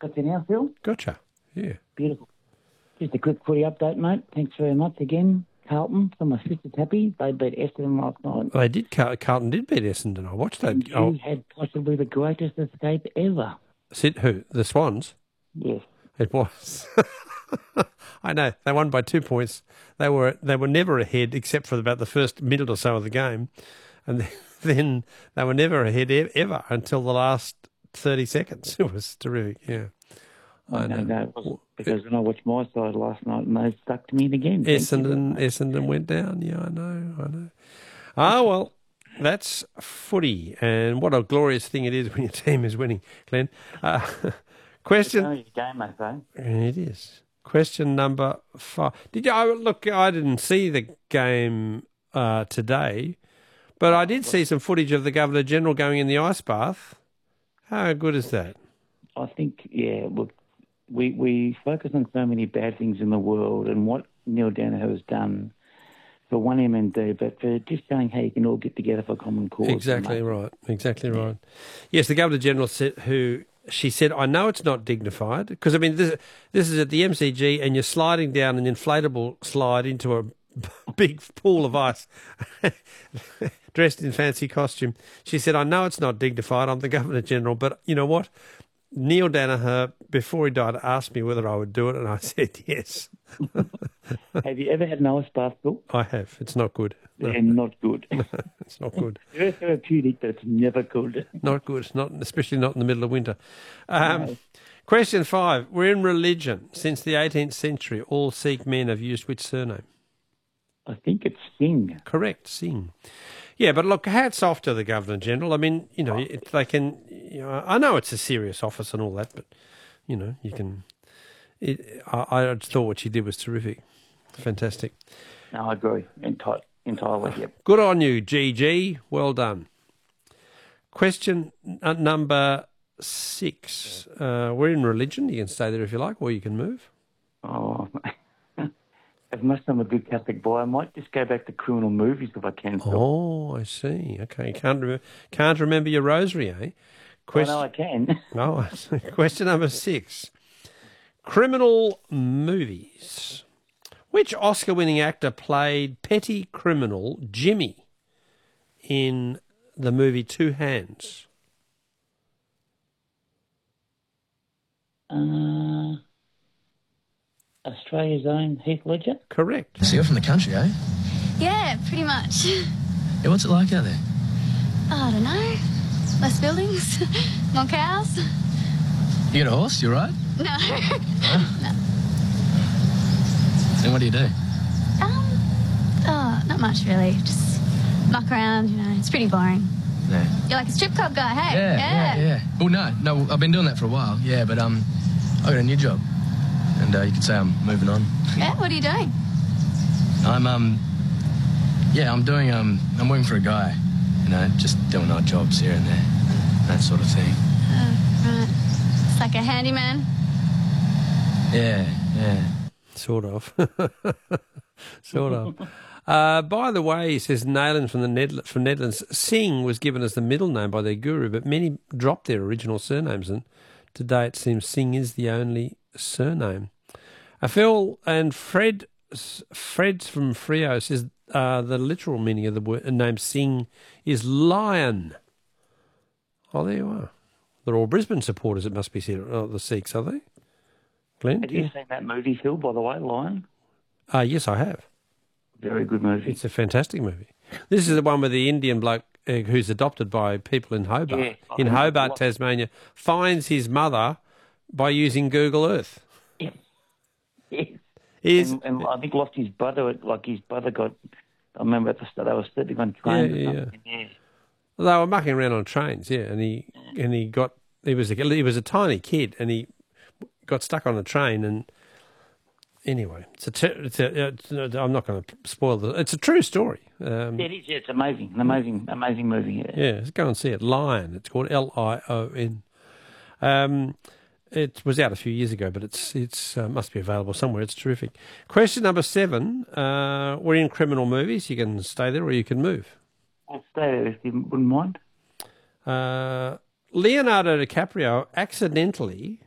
Got you now, Phil? Gotcha. Yeah. Beautiful. Just a quick footy update, mate. Thanks very much again. Carlton, for my sister Tappy, they beat Essendon last night. They did. Carlton did beat Essendon. I watched that. And you had possibly the greatest escape ever. Who? The Swans? Yes. It was. I know. They won by 2 points. They were never ahead except for about the first minute or so of the game. And then they were never ahead ever until the last 30 seconds. It was terrific, yeah. I know. No, it wasn't, because when I watched my side last night and they stuck to me again. Essendon went down. Yeah, I know. Ah, well, that's footy. And what a glorious thing it is when your team is winning, Glenn. Question. It's a game, I say. It is. Question number 5. I didn't see the game today, but I did see some footage of the Governor-General going in the ice bath. How good is that? I think, yeah, look, we focus on so many bad things in the world and what Neil Danaher has done for one MND, but for just showing how you can all get together for a common cause. Exactly right. Yes, the Governor-General she said, I know it's not dignified, because, I mean, this is at the MCG and you're sliding down an inflatable slide into a big pool of ice dressed in fancy costume. She said, I know it's not dignified, I'm the Governor-General, but you know what? Neil Danaher, before he died, asked me whether I would do it, and I said yes. Have you ever had an ice bath, Bill? I have. It's not good. No. Not good. It's not good. It's very therapeutic, but it's never good. Not good. Especially not in the middle of winter. No. Question 5. We're in religion. Since the 18th century, all Sikh men have used which surname? I think it's Singh. Correct, Singh. Yeah, but look, hats off to the Governor-General. I mean, they can... I know it's a serious office and all that, but, you can... I just thought what she did was terrific. Fantastic. No, I agree. Entirely, yep. Good on you, GG. Well done. Question number 6. We're in religion. You can stay there if you like, or you can move. Oh, as much as I'm a good Catholic boy, I might just go back to criminal movies if I can. Oh, I see. Okay, you can't remember your rosary, eh? No, I can. Oh, I see. Question number 6. Criminal movies. Which Oscar-winning actor played petty criminal Jimmy in the movie Two Hands? Australia's own Heath Ledger? Correct. So you're from the country, eh? Yeah, pretty much. Yeah, what's it like out there? I don't know. Less buildings, more cows. You got a horse, you ride? No. Huh? No. Then what do you do? Not much really. Just muck around, It's pretty boring. Yeah. You're like a strip club guy, hey? Yeah. Well, no, I've been doing that for a while, yeah, but I got a new job. And you could say I'm moving on. Yeah, what are you doing? I'm working for a guy, just doing odd jobs here and there, that sort of thing. Right. It's like a handyman? Yeah. Sort of. Sort of. By the way, says Nayland from Netherlands, Singh was given as the middle name by their guru, but many dropped their original surnames, and today it seems Singh is the only surname. Phil and Fred from Frio says the literal meaning of the name Singh is lion. Oh, there you are. They're all Brisbane supporters, it must be said. Oh, the Sikhs, are they? Glenn? Have you seen that movie, Phil, by the way, Lion? Yes, I have. Very good movie. It's a fantastic movie. This is the one where the Indian bloke who's adopted by people in Hobart, Tasmania, finds his mother by using Google Earth. Yes. And I think lost his brother. His brother got. I remember at the start they were sitting on trains. Yeah. Well, they were mucking around on trains. Yeah, and he was a tiny kid, and he got stuck on a train. And anyway, I'm not going to spoil it. It's a true story. It is. Yeah, it's amazing. An amazing movie. Yeah, let's go and see it. Lion. It's called Lion. It was out a few years ago, but it's must be available somewhere. It's terrific. Question number 7. We're in criminal movies. You can stay there or you can move. I'll stay there if you wouldn't mind. Leonardo DiCaprio accidentally